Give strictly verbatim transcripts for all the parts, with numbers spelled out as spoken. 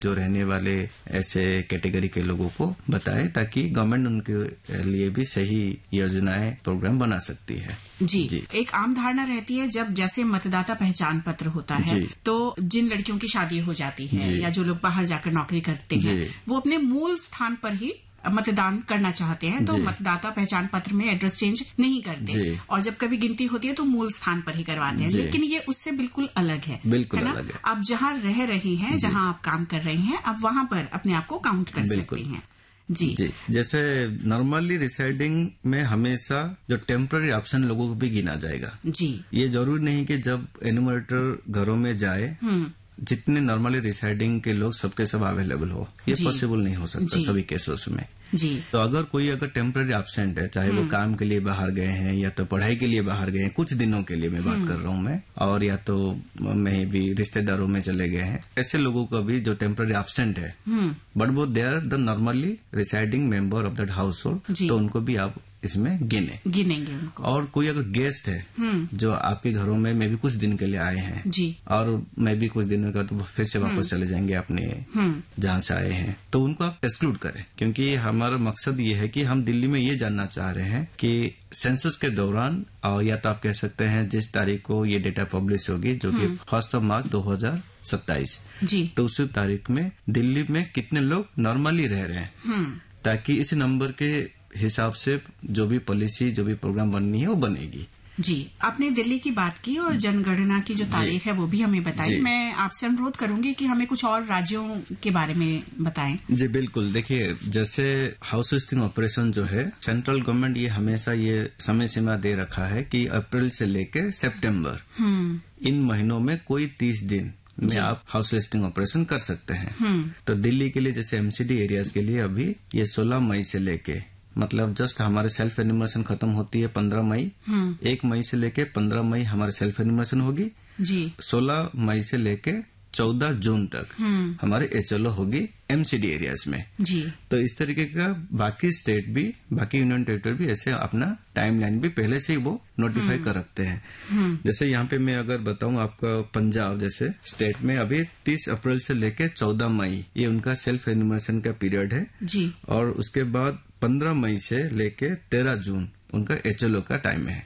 जो रहने वाले ऐसे कैटेगरी के लोगों को बताए, ताकि गवर्नमेंट उनके लिए भी सही योजनाएं प्रोग्राम बना सकती है। जी, जी एक आम धारणा रहती है जब जैसे मतदाता पहचान पत्र होता है तो जिन लड़कियों की शादी हो जाती है या जो लोग बाहर जाकर नौकरी करते हैं वो अपने मूल स्थान पर ही मतदान करना चाहते हैं, तो मतदाता पहचान पत्र में एड्रेस चेंज नहीं करते और जब कभी गिनती होती है तो मूल स्थान पर ही करवाते हैं। लेकिन ये उससे बिल्कुल अलग है, बिल्कुल है ना? अलग है। आप जहाँ रह रही हैं, जहाँ आप काम कर रही हैं, आप वहाँ पर अपने आप को काउंट कर सकती हैं। जी जी जैसे नॉर्मली रिसाइडिंग में हमेशा जो टेम्पररी ऑप्शन लोगों को भी गिना जाएगा। जी ये जरूरी नहीं कि जब एन्यूमरेटर घरों में जाए जितने नॉर्मली रिसाइडिंग के लोग सबके सब अवेलेबल हो, ये पॉसिबल नहीं हो सकता सभी केसेस में। जी तो अगर कोई अगर टेम्पररी एब्सेंट है, चाहे वो काम के लिए बाहर गए हैं या तो पढ़ाई के लिए बाहर गए हैं, कुछ दिनों के लिए मैं बात कर रहा हूँ मैं, और या तो मैं भी रिश्तेदारों में चले गए हैं, ऐसे लोगों को भी जो टेम्पररी एब्सेंट है बट वो they are the normally residing member of that house hold, तो उनको भी आप इसमें गिने गिनेंगे उनको। और कोई अगर गेस्ट है जो आपके घरों में मैं भी कुछ दिन के लिए आए हैं जी, और मैं भी कुछ दिनों का तो फिर से वापस चले जाएंगे अपने जहाँ से आए हैं, तो उनको आप एक्सक्लूड करें। क्योंकि हमारा मकसद ये है कि हम दिल्ली में ये जानना चाह रहे हैं कि सेंसस के दौरान, और या तो आप कह सकते हैं जिस तारीख को ये डेटा पब्लिश होगी जो कि फर्स्ट ऑफ मार्च दो हजार सत्ताईस जी, तो उसी तारीख में दिल्ली में कितने लोग नॉर्मली रह रहे हैं, ताकि इस नंबर के हिसाब से जो भी पॉलिसी जो भी प्रोग्राम बननी है वो बनेगी। जी आपने दिल्ली की बात की और जनगणना की जो तारीख है वो भी हमें बताई। मैं आपसे अनुरोध करूंगी कि हमें कुछ और राज्यों के बारे में बताएं। जी बिल्कुल, देखिए जैसे हाउस लिस्टिंग ऑपरेशन जो है, सेंट्रल गवर्नमेंट ये हमेशा ये समय सीमा दे रखा है कि अप्रैल से लेकर सितंबर इन महीनों में कोई तीस दिन में आप हाउस लिस्टिंग ऑपरेशन कर सकते हैं। तो दिल्ली के लिए जैसे एमसीडी एरियाज के लिए अभी ये सोलह मई से लेके, मतलब जस्ट हमारे सेल्फ एन्यूमरेशन खत्म होती है पंद्रह मई, एक मई से लेके पंद्रह मई हमारे सेल्फ एन्यूमरेशन होगी जी, सोलह मई से लेके चौदह जून तक हमारे एचएलओ होगी एमसीडी एरियाज में जी। तो इस तरीके का बाकी स्टेट भी, बाकी यूनियन टेरिटरी भी ऐसे अपना टाइमलाइन भी पहले से ही वो नोटिफाई कर रखते हैं। जैसे यहाँ पे मैं अगर बताऊं आपका पंजाब जैसे स्टेट में अभी तीस अप्रैल से लेके चौदह मई ये उनका सेल्फ एन्यूमरेशन का पीरियड है जी, और उसके बाद पंद्रह मई से लेके तेरह जून उनका एचएलओ का टाइम है।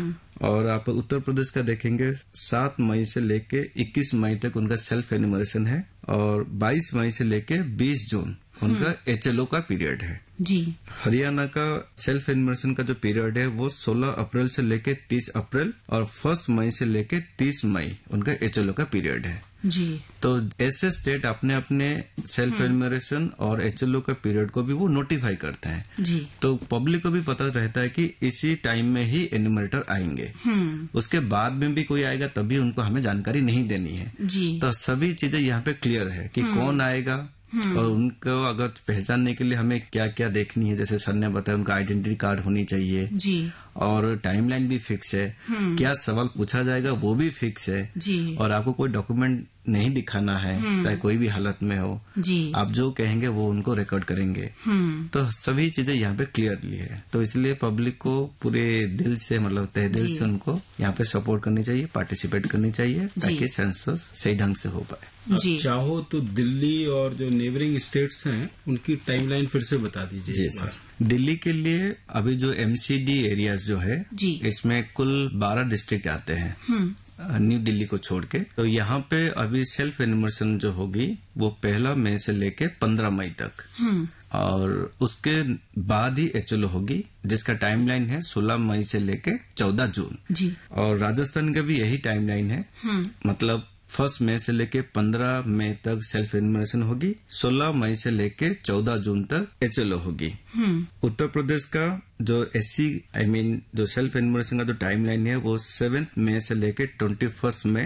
और आप उत्तर प्रदेश का देखेंगे सात मई से लेके इक्कीस मई तक उनका सेल्फ एन्यूमरेशन है, और बाईस मई से लेके बीस जून उनका एचएलओ का पीरियड है जी। हरियाणा का सेल्फ एन्यूमरेशन का जो पीरियड है वो सोलह अप्रैल से लेके तीस अप्रैल और फर्स्ट मई से लेके तीस मई उनका एचएलओ का पीरियड है जी। तो ऐसे स्टेट अपने अपने सेल्फ एन्यूमरेशन और एचएलओ का पीरियड को भी वो नोटिफाई करते हैं जी। तो पब्लिक को भी पता रहता है कि इसी टाइम में ही एन्यूमरेटर आएंगे, उसके बाद में भी कोई आएगा तभी उनको हमें जानकारी नहीं देनी है जी। तो सभी चीजें यहाँ पे क्लियर है कि कौन आएगा और उनको अगर पहचानने के लिए हमें क्या क्या देखनी है, जैसे सर ने बताया उनका आइडेंटिटी कार्ड होनी चाहिए जी, और टाइमलाइन भी फिक्स है, क्या सवाल पूछा जाएगा वो भी फिक्स है जी, और आपको कोई डॉक्यूमेंट नहीं दिखाना है चाहे कोई भी हालत में हो जी, आप जो कहेंगे वो उनको रिकॉर्ड करेंगे। तो सभी चीजें यहाँ पे क्लियरली है, तो इसलिए पब्लिक को पूरे दिल से, मतलब तहे दिल से उनको यहाँ पे सपोर्ट करनी चाहिए, पार्टिसिपेट करनी चाहिए ताकि सेंसस सही ढंग से हो पाए जी। चाहो तो दिल्ली और जो नेबरिंग स्टेट्स हैं उनकी टाइमलाइन फिर से बता दीजिए। जी सर, दिल्ली के लिए अभी जो एमसीडी एरियाज जो है जी, इसमें कुल बारह डिस्ट्रिक्ट आते हैं न्यू दिल्ली को छोड़ के। तो यहाँ पे अभी सेल्फ एन्यूमरेशन जो होगी वो पहला मई से लेके पंद्रह मई तक, और उसके बाद ही एचएलओ होगी जिसका टाइमलाइन है सोलह मई से लेके चौदह जून जी। और राजस्थान का भी यही टाइमलाइन है, मतलब फर्स्ट मई से लेके पंद्रह मई तक सेल्फ एन्यूमरेशन होगी, सोलह मई से लेके चौदह जून तक एचएलओ होगी। उत्तर प्रदेश का जो एससी आई मीन जो सेल्फ एन्यूमरेशन का जो टाइमलाइन है वो सेवेंथ मई से लेके twenty first May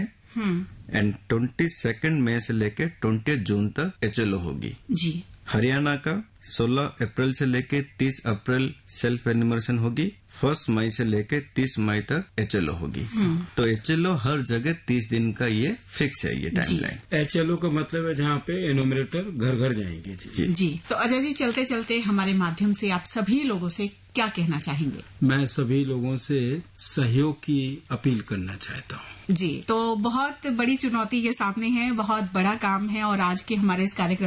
and twenty second May से लेके ट्वेंटी जून तक एचएलओ होगी जी। हरियाणा का सोलह अप्रैल से लेके तीस अप्रैल सेल्फ एन्यूमरेशन होगी, फर्स्ट मई से लेके तीस मई तक एचएलओ होगी। तो एचएलओ हर जगह तीस दिन का ये फिक्स है ये टाइमलाइन। एचएलओ का मतलब है जहाँ पे एनुमरेटर घर घर जाएंगे। जी जी, जी। तो अजय जी, चलते चलते हमारे माध्यम से आप सभी लोगों से क्या कहना चाहेंगे? मैं सभी लोगों से सहयोग की अपील करना चाहता हूँ। जी, तो बहुत बड़ी चुनौती ये सामने है, बहुत बड़ा काम है और आज के हमारे इस कार्यक्रम